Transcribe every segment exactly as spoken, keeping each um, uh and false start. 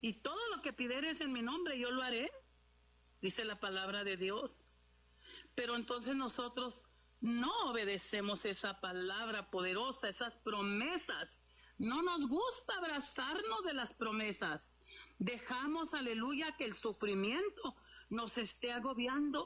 Y todo lo que pidieres en mi nombre, yo lo haré, dice la palabra de Dios. Pero entonces nosotros no obedecemos esa palabra poderosa, esas promesas. No nos gusta abrazarnos de las promesas. Dejamos, aleluya, que el sufrimiento nos esté agobiando.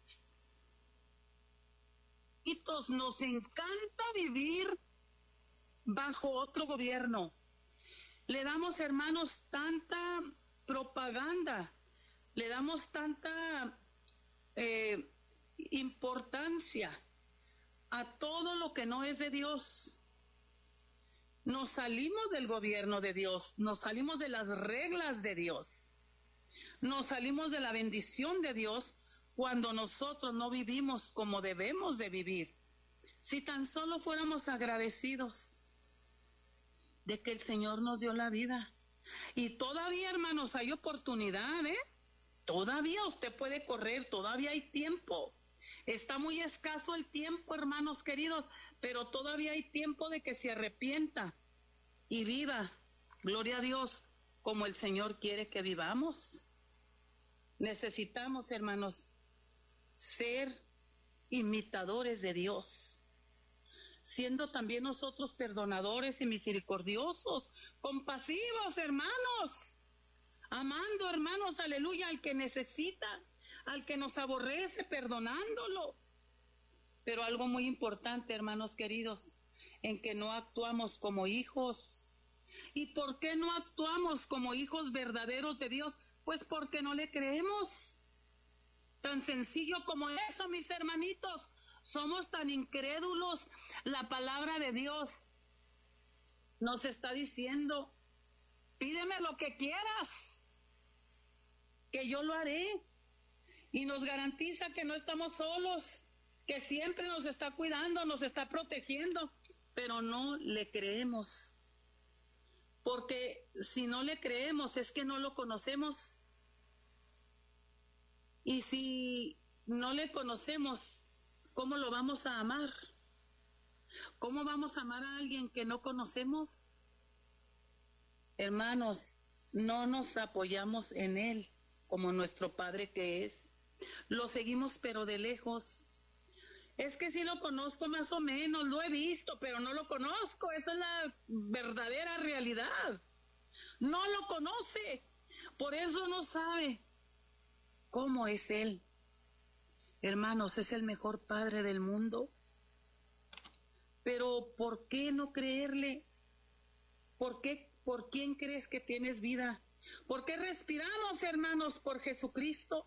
Nos encanta vivir bajo otro gobierno. Le damos, hermanos, tanta propaganda, le damos tanta eh, importancia a todo lo que no es de Dios. Nos salimos del gobierno de Dios, nos salimos de las reglas de Dios, nos salimos de la bendición de Dios cuando nosotros no vivimos como debemos de vivir. Si tan solo fuéramos agradecidos de que el Señor nos dio la vida. Y todavía, hermanos, hay oportunidad, ¿eh? Todavía usted puede correr, todavía hay tiempo. Está muy escaso el tiempo, hermanos queridos, pero todavía hay tiempo de que se arrepienta y viva, gloria a Dios, como el Señor quiere que vivamos. Necesitamos, hermanos, ser imitadores de Dios, siendo también nosotros perdonadores y misericordiosos, compasivos, hermanos, amando, hermanos, aleluya, al que necesita, al que nos aborrece, perdonándolo. Pero algo muy importante, hermanos queridos, en que no actuamos como hijos. ¿Y por qué no actuamos como hijos verdaderos de Dios? Pues porque no le creemos. Tan sencillo como eso, mis hermanitos. Somos tan incrédulos. La palabra de Dios nos está diciendo: pídeme lo que quieras, que yo lo haré. Y nos garantiza que no estamos solos, que siempre nos está cuidando, nos está protegiendo, pero no le creemos. Porque si no le creemos es que no lo conocemos. Y si no le conocemos, ¿cómo lo vamos a amar? ¿Cómo vamos a amar a alguien que no conocemos? Hermanos, no nos apoyamos en Él como nuestro Padre que es. Lo seguimos pero de lejos. Es que sí lo conozco más o menos, lo he visto, pero no lo conozco. Esa es la verdadera realidad. No lo conoce, por eso no sabe cómo es Él. Hermanos, es el mejor Padre del mundo. Pero ¿por qué no creerle? ¿Por qué, por quién crees que tienes vida? ¿Por qué respiramos, hermanos? Por Jesucristo.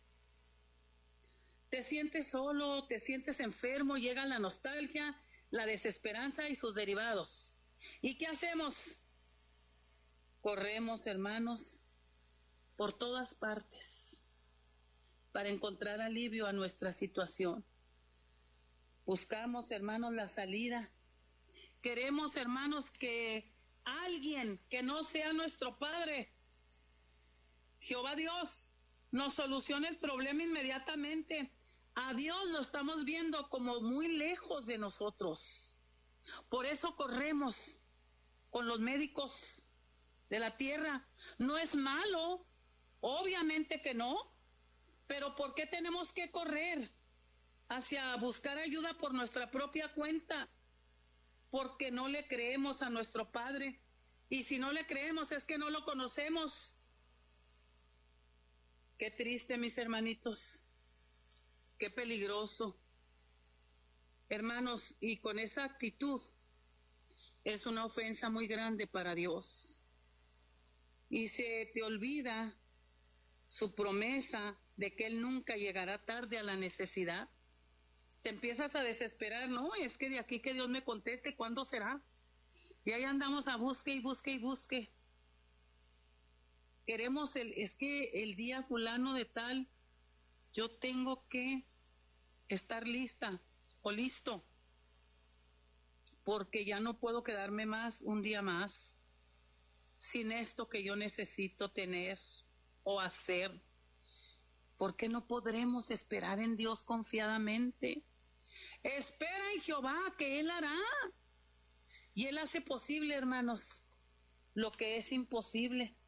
Te sientes solo, te sientes enfermo, llega la nostalgia, la desesperanza y sus derivados. ¿Y qué hacemos? Corremos, hermanos, por todas partes para encontrar alivio a nuestra situación. Buscamos, hermanos, la salida. Queremos, hermanos, que alguien que no sea nuestro Padre, Jehová Dios, nos solucione el problema inmediatamente. A Dios lo estamos viendo como muy lejos de nosotros. Por eso corremos con los médicos de la tierra. No es malo, obviamente que no, pero ¿por qué tenemos que correr hacia buscar ayuda por nuestra propia cuenta? Porque no le creemos a nuestro Padre. Y si no le creemos es que no lo conocemos. Qué triste, mis hermanitos. Qué peligroso. Hermanos, y con esa actitud es una ofensa muy grande para Dios. Y se te olvida su promesa de que Él nunca llegará tarde a la necesidad. Te empiezas a desesperar, no, es que de aquí que Dios me conteste, ¿cuándo será? Y ahí andamos a busque y busque y busque. Queremos el, es que el día fulano de tal, yo tengo que estar lista o listo, porque ya no puedo quedarme más un día más sin esto que yo necesito tener o hacer. ¿Por qué no podremos esperar en Dios confiadamente? Espera en Jehová, que Él hará. Y Él hace posible, hermanos, lo que es imposible.